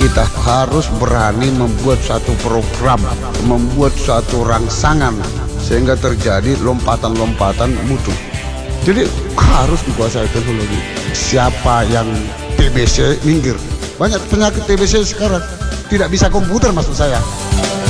kita harus berani membuat satu program, membuat suatu rangsangan sehingga terjadi lompatan-lompatan mutu. Jadi harus dikuasai teknologi. Siapa yang TBC minggir. Banyak penyakit TBC sekarang tidak bisa komputer maksud saya.